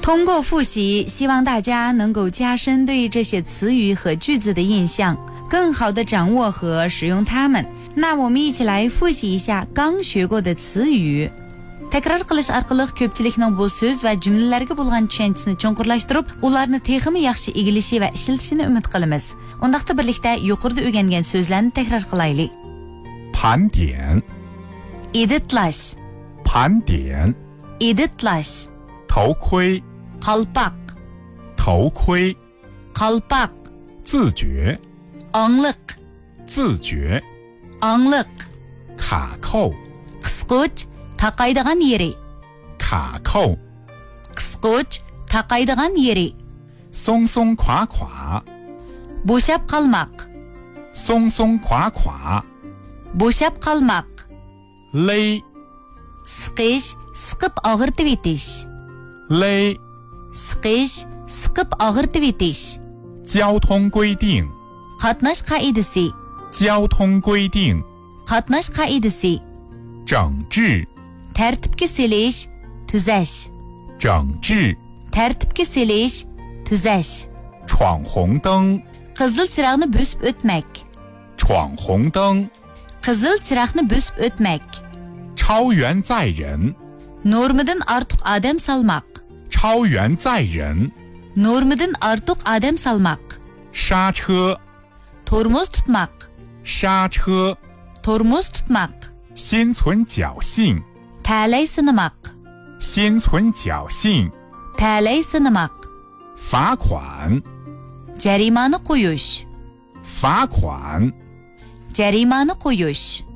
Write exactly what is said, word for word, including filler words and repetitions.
通过复习，希望大家能够加深对这些词语和句子的印象，更好地掌握和使用它们。那我们一起来复习一下刚学过的词语。Takrar qilish orqali ko'pchilikning bu so'z va jumlalarga bo'lgan tushunchisini cho'nqurlashtirib, ularni texmi yaxshi egilishi va ishlatishini umid qilamiz. Undaqda birlikda yuqorida o'rgangan so'zlarni takror qilaylik. 盘点 Editlash 盘点 Editlash 头盔 Qalpoq 头盔 Qalpoq 自觉 Ongliq 自觉 Ongliq 卡扣 Qisquch taqaydigan yeri 卡扣 Qisquch taqaydigan yeri 松松垮垮 Bo'shab qalmoq 松松垮垮 Bo'shab qalmoq 勒 Siqish siqib og'irtib etish 勒 Siqish siqib og'irtib etish 交通规定 Qatnash qoidasi 交通规定 Qatnash qoidasi 整治 Tartibga selish tuzash 整治 Tartibga selish tuzash 闯红灯 Qizil chiroqni bosib o'tmak 闯红灯 Qizil chiroqni bosib o'tmak 超员载人 Normadan ortiq odam salmoq 超员载人 Normadan ortiq odam salmoq 刹车 Tormoz tutmoq 刹车 Tormoz tutmoq 心存侥幸 Talay sinamoq 心存侥幸 Talay sinamoq 罚款 Jarimani qo'yish 罚款 Jarimani qo'yish